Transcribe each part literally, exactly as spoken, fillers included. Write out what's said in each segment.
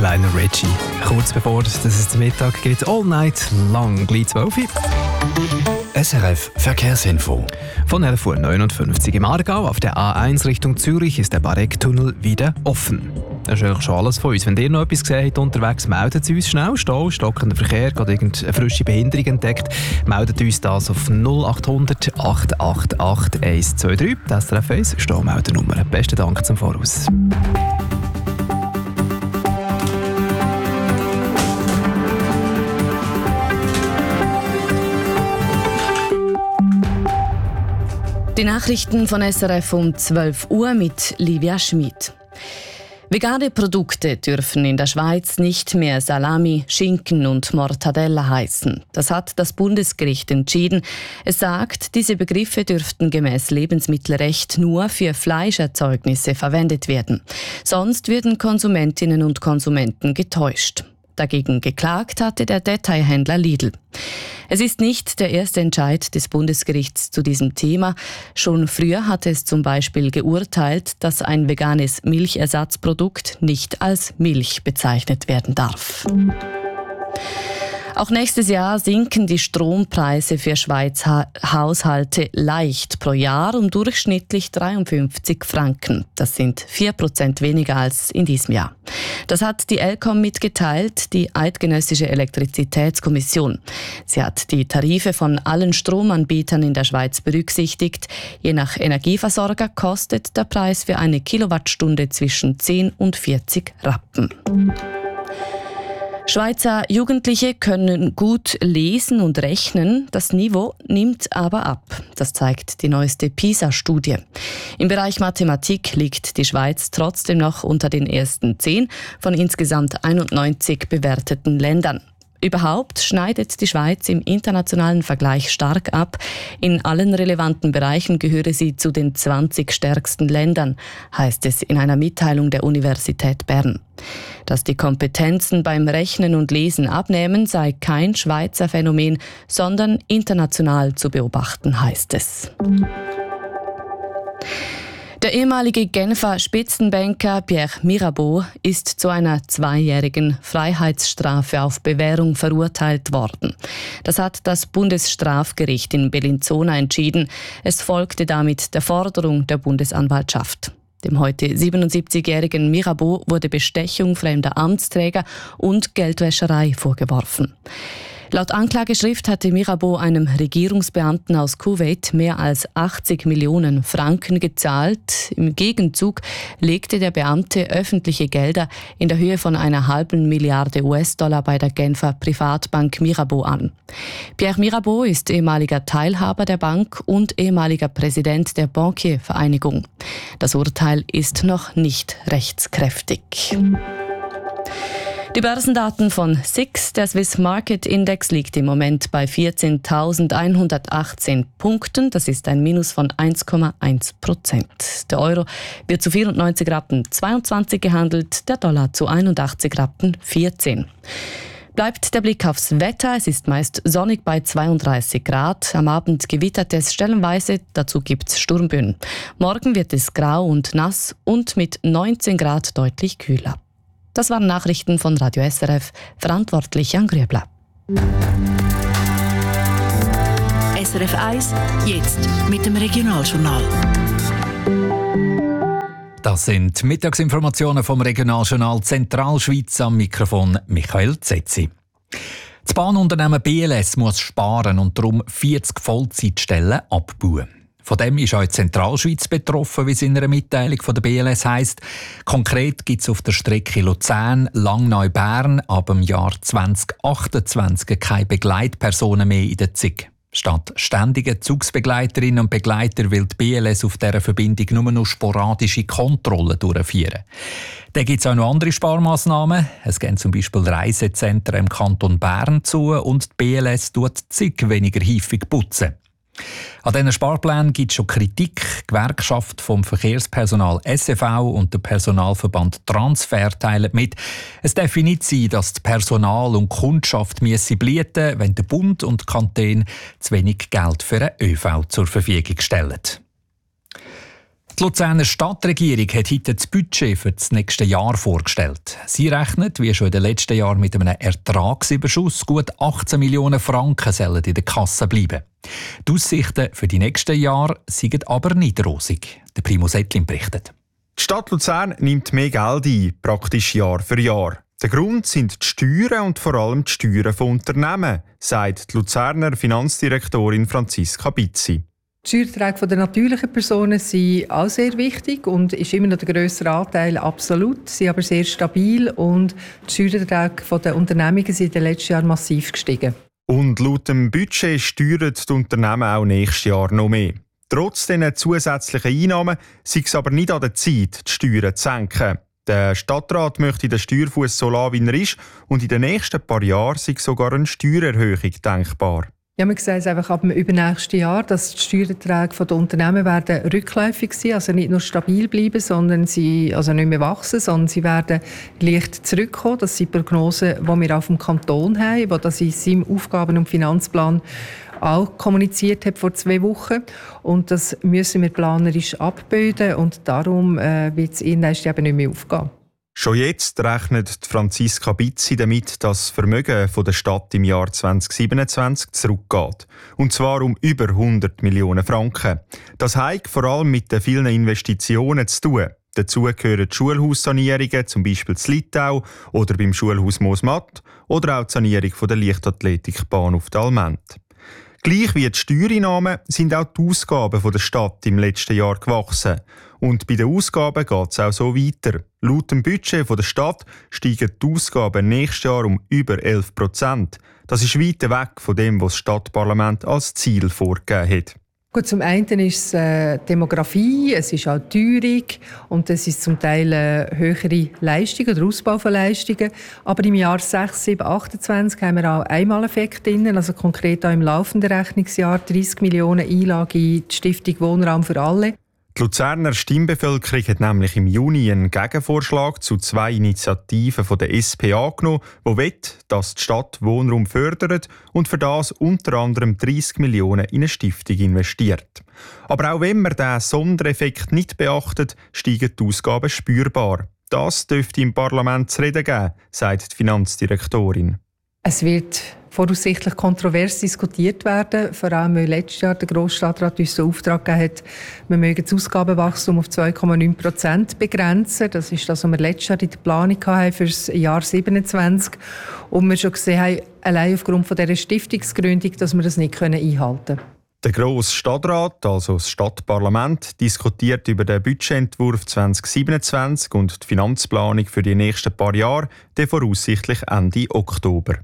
Lionel Richie. Kurz bevor es zum Mittag geht, all night lang, gleich zwölf Uhr. S R F Verkehrsinfo. Von elf Uhr neunundfünfzig im Aargau auf der A eins Richtung Zürich ist der Bareck-Tunnel wieder offen. Das ist eigentlich schon alles von uns. Wenn ihr noch etwas gesehen habt unterwegs, meldet es uns schnell. Stau, stockender Verkehr, gerade irgendeine frische Behinderung entdeckt, meldet uns das auf null acht hundert acht acht acht eins zwei drei. Das ist S R F eins Staumeldernummer. Besten Dank zum Voraus. Die Nachrichten von S R F um zwölf Uhr mit Livia Schmid. Vegane Produkte dürfen in der Schweiz nicht mehr Salami, Schinken und Mortadella heißen. Das hat das Bundesgericht entschieden. Es sagt, diese Begriffe dürften gemäß Lebensmittelrecht nur für Fleischerzeugnisse verwendet werden. Sonst würden Konsumentinnen und Konsumenten getäuscht. Dagegen geklagt hatte der Detailhändler Lidl. Es ist nicht der erste Entscheid des Bundesgerichts zu diesem Thema. Schon früher hatte es zum Beispiel geurteilt, dass ein veganes Milchersatzprodukt nicht als Milch bezeichnet werden darf. Auch nächstes Jahr sinken die Strompreise für Schweizer Haushalte leicht pro Jahr um durchschnittlich dreiundfünfzig Franken. Das sind vier Prozent weniger als in diesem Jahr. Das hat die ElCom mitgeteilt, die Eidgenössische Elektrizitätskommission. Sie hat die Tarife von allen Stromanbietern in der Schweiz berücksichtigt. Je nach Energieversorger kostet der Preis für eine Kilowattstunde zwischen zehn und vierzig Rappen. Schweizer Jugendliche können gut lesen und rechnen, das Niveau nimmt aber ab. Das zeigt die neueste PISA-Studie. Im Bereich Mathematik liegt die Schweiz trotzdem noch unter den ersten zehn von insgesamt einundneunzig bewerteten Ländern. Überhaupt schneidet die Schweiz im internationalen Vergleich stark ab. In allen relevanten Bereichen gehöre sie zu den zwanzig stärksten Ländern, heißt es in einer Mitteilung der Universität Bern. Dass die Kompetenzen beim Rechnen und Lesen abnehmen, sei kein Schweizer Phänomen, sondern international zu beobachten, heißt es. Der ehemalige Genfer Spitzenbanker Pierre Mirabeau ist zu einer zweijährigen Freiheitsstrafe auf Bewährung verurteilt worden. Das hat das Bundesstrafgericht in Bellinzona entschieden. Es folgte damit der Forderung der Bundesanwaltschaft. Dem heute siebenundsiebzigjährigen Mirabeau wurde Bestechung fremder Amtsträger und Geldwäscherei vorgeworfen. Laut Anklageschrift hatte Mirabeau einem Regierungsbeamten aus Kuwait mehr als achtzig Millionen Franken gezahlt. Im Gegenzug legte der Beamte öffentliche Gelder in der Höhe von einer halben Milliarde U S-Dollar bei der Genfer Privatbank Mirabeau an. Pierre Mirabeau ist ehemaliger Teilhaber der Bank und ehemaliger Präsident der Bankier-Vereinigung. Das Urteil ist noch nicht rechtskräftig. Die Börsendaten von S I X, der Swiss Market Index, liegt im Moment bei vierzehntausendeinhundertachtzehn Punkten. Das ist ein Minus von eins Komma eins Prozent. Der Euro wird zu vierundneunzig Rappen zweiundzwanzig gehandelt, der Dollar zu einundachtzig Rappen vierzehn. Bleibt der Blick aufs Wetter. Es ist meist sonnig bei zweiunddreißig Grad. Am Abend gewittert es stellenweise, dazu gibt es Sturmböen. Morgen wird es grau und nass und mit neunzehn Grad deutlich kühler. Das waren Nachrichten von Radio S R F, verantwortlich Jan Grüebler. S R F eins, jetzt mit dem Regionaljournal. Das sind die Mittagsinformationen vom Regionaljournal Zentralschweiz, am Mikrofon Michael Zetzi. Das Bahnunternehmen B L S muss sparen und darum vierzig Vollzeitstellen abbauen. Von dem ist auch die Zentralschweiz betroffen, wie es in einer Mitteilung von der B L S heisst. Konkret gibt es auf der Strecke Luzern-Langnau-Bern ab dem Jahr zwanzig achtundzwanzig keine Begleitpersonen mehr in der Z I G. Statt ständigen Zugsbegleiterinnen und Begleiter will die B L S auf dieser Verbindung nur noch sporadische Kontrollen durchführen. Dann gibt es auch noch andere Sparmaßnahmen. Es gehen zum Beispiel Reisezentren im Kanton Bern zu und die B L S tut die Z I G weniger häufig putzen. An diesen Sparplänen gibt es schon Kritik. Die Gewerkschaft vom Verkehrspersonal S E V und der Personalverband Transfer teilen mit. Es darf nicht sein, dass die Personal und die Kundschaft müssen blüten, wenn der Bund und die Kantone zu wenig Geld für den Ö V zur Verfügung stellen. Die Luzerner Stadtregierung hat heute das Budget für das nächste Jahr vorgestellt. Sie rechnet, wie schon in den letzten Jahren, mit einem Ertragsüberschuss. Gut achtzehn Millionen Franken sollen in der Kasse bleiben. Die Aussichten für die nächsten Jahre sind aber nicht rosig. Der Primus Ettlin berichtet. Die Stadt Luzern nimmt mehr Geld ein, praktisch Jahr für Jahr. Der Grund sind die Steuern und vor allem die Steuern von Unternehmen, sagt die Luzerner Finanzdirektorin Franziska Bizzi. Die Steuererträge der natürlichen Personen sind auch sehr wichtig und ist immer noch der grössere Anteil absolut, sind aber sehr stabil und die Steuererträge der Unternehmungen sind in den letzten Jahren massiv gestiegen. Und laut dem Budget steuern die Unternehmen auch nächstes Jahr noch mehr. Trotz dieser zusätzlichen Einnahmen sei es aber nicht an der Zeit, die Steuern zu senken. Der Stadtrat möchte den Steuerfuss so lassen, wie er ist, und in den nächsten paar Jahren sei sogar eine Steuererhöhung denkbar. Ja, wir sehen es einfach ab dem übernächsten Jahr, dass die Steuererträge der Unternehmen werden rückläufig sein, also nicht nur stabil bleiben, sondern sie also nicht mehr wachsen, sondern sie werden leicht zurückkommen. Das sind Prognosen, die wir auch vom Kanton haben, die das in seinem Aufgaben- und Finanzplan auch kommuniziert hat vor zwei Wochen. Und das müssen wir planerisch abbilden und darum äh, wird es ihnen eben nicht mehr aufgehen. Schon jetzt rechnet Franziska Bizzi damit, dass das Vermögen der Stadt im Jahr zwanzig siebenundzwanzig zurückgeht. Und zwar um über hundert Millionen Franken. Das hat vor allem mit den vielen Investitionen zu tun. Dazu gehören die Schulhaussanierungen, zum Beispiel in Litau oder beim Schulhaus Moosmatt oder auch die Sanierung der Leichtathletikbahn auf der Alment. Gleich wie die Steuereinnahmen sind auch die Ausgaben der Stadt im letzten Jahr gewachsen. Und bei den Ausgaben geht es auch so weiter. Laut dem Budget der Stadt steigen die Ausgaben nächstes Jahr um über elf Prozent. Das ist weit weg von dem, was das Stadtparlament als Ziel vorgegeben hat. Gut, zum einen ist es äh, Demografie, es ist auch Teuerung und es ist zum Teil äh, höhere Leistungen oder Ausbau von Leistungen. Aber im Jahr sechs, sieben, achtundzwanzig haben wir auch Einmaleffekte drin, also konkret auch im laufenden Rechnungsjahr dreißig Millionen Einlage in die Stiftung Wohnraum für alle. Die Luzerner Stimmbevölkerung hat nämlich im Juni einen Gegenvorschlag zu zwei Initiativen von der S P angenommen, die wollen, dass die Stadt Wohnraum fördert und für das unter anderem dreißig Millionen in eine Stiftung investiert. Aber auch wenn man diesen Sondereffekt nicht beachtet, steigen die Ausgaben spürbar. Das dürfte im Parlament zu reden geben, sagt die Finanzdirektorin. Es wird voraussichtlich kontrovers diskutiert werden, vor allem weil letztes Jahr der Grossstadtrat uns den Auftrag gegeben hat, wir mögen das Ausgabenwachstum auf zwei Komma neun Prozent begrenzen. Das ist das, was wir letztes Jahr in der Planung hatten für das Jahr siebenundzwanzig. Und wir schon gesehen haben, allein aufgrund von dieser Stiftungsgründung, dass wir das nicht einhalten können. Der Grosse Stadtrat, also das Stadtparlament, diskutiert über den Budgetentwurf zwanzig siebenundzwanzig und die Finanzplanung für die nächsten paar Jahre, der voraussichtlich Ende Oktober.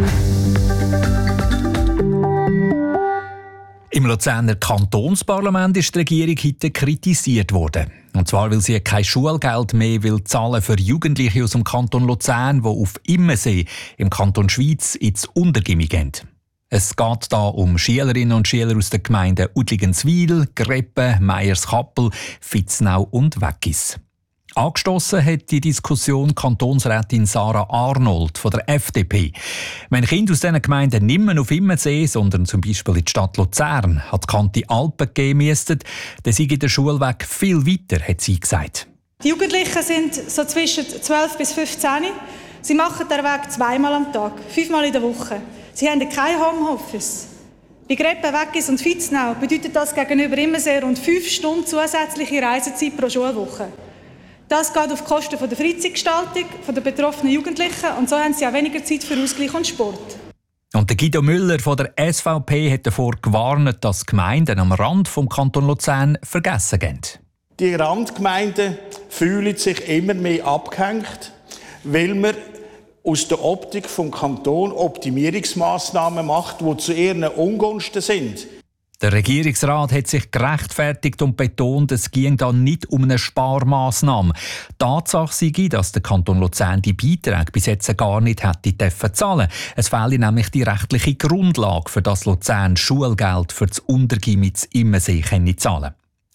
Im Luzerner Kantonsparlament ist die Regierung heute kritisiert worden. Und zwar, weil sie kein Schulgeld mehr will zahlen für Jugendliche aus dem Kanton Luzern, die auf Immensee im Kanton Schwyz ins Untergimmi gehen. Es geht hier um Schülerinnen und Schüler aus den Gemeinden Udligenswil, Greppen, Meyerskappel, Vitznau und Weggis. Angestossen hat die Diskussion Kantonsrätin Sarah Arnold von der F D P. Wenn Kinder aus diesen Gemeinden nicht mehr auf Immensee, sondern zum Beispiel in die Stadt Luzern, an die Kante Alpen gehen müssten, dann sei der Schulweg viel weiter, hat sie gesagt. Die Jugendlichen sind so zwischen zwölf bis fünfzehn. Sie machen den Weg zweimal am Tag, fünfmal in der Woche. Sie haben kein Homeoffice. Bei Greppen, Weggis und Vitznau bedeutet das gegenüber Immensee rund fünf Stunden zusätzliche Reisezeit pro Schulwoche. Das geht auf Kosten der Freizeitgestaltung der betroffenen Jugendlichen und so haben sie auch weniger Zeit für Ausgleich und Sport. Und der Guido Müller von der S V P hat davor gewarnt, dass Gemeinden am Rand vom Kanton Luzern vergessen gehen. Die Randgemeinden fühlen sich immer mehr abgehängt, weil man aus der Optik vom Kanton Optimierungsmaßnahmen macht, die zu ihren Ungunsten sind. Der Regierungsrat hat sich gerechtfertigt und betont, es ging dann nicht um eine Sparmaßnahme. Tatsache sei, dass der Kanton Luzern die Beiträge bis jetzt gar nicht hätte dürfen zahlen. Es fehle nämlich die rechtliche Grundlage, für das Luzern Schulgeld für das Untergimmi zu Immensee zahlen.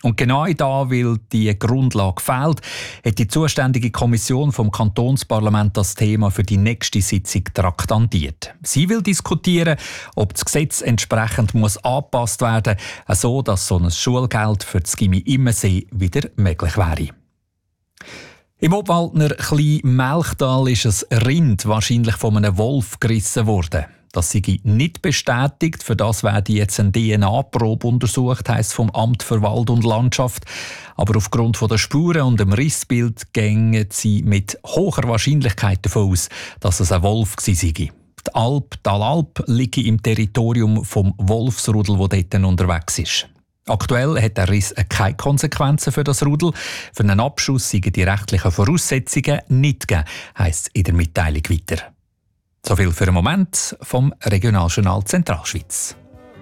Und genau da, weil die Grundlage fehlt, hat die zuständige Kommission vom Kantonsparlament das Thema für die nächste Sitzung traktandiert. Sie will diskutieren, ob das Gesetz entsprechend muss angepasst werden muss, so dass so ein Schulgeld für das Gymnasium Immensee wieder möglich wäre. Im Obwaldner Klein-Melchtal ist ein Rind wahrscheinlich von einem Wolf gerissen worden. Das sei nicht bestätigt. Für das werde jetzt eine D N A-Probe untersucht, heisst vom Amt für Wald und Landschaft. Aber aufgrund der Spuren und dem Rissbild gehen sie mit hoher Wahrscheinlichkeit davon aus, dass es ein Wolf sei. Die Alp, die Alp liegt im Territorium vom Wolfsrudel, das dort unterwegs ist. Aktuell hat der Riss keine Konsequenzen für das Rudel. Für einen Abschuss seien die rechtlichen Voraussetzungen nicht gegeben, heisst es in der Mitteilung weiter. So viel für den Moment vom Regionaljournal Zentralschweiz.